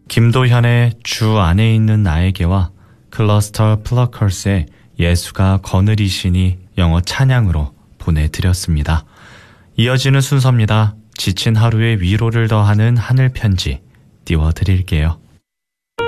김도현의 주 안에 있는 나에게와 클러스터 플러커스의 예수가 거느리시니 영어 찬양으로 보내드렸습니다. 이어지는 순서입니다. 지친 하루에 위로를 더하는 하늘 편지 띄워드릴게요.